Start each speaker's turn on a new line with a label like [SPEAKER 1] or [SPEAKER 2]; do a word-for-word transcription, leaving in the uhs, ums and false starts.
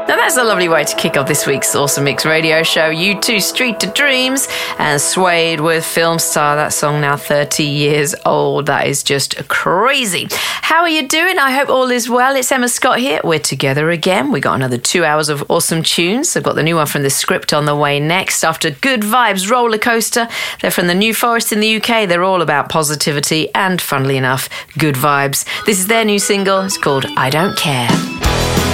[SPEAKER 1] Now that's a lovely way to kick off this week's Awesome Mix radio show. U two Street to Dreams and Suede with Film Star. That song now thirty years old. That is just crazy. How are you doing? I hope all is well. It's Emma Scott here. We're together again. We got another two hours of awesome tunes. I've got the new one from The Script on the way next. After Good Vibes Roller Coaster, they're from the New Forest in the U K. They're all about positivity and, funnily enough, good vibes. This is their new single. It's called I Don't Care.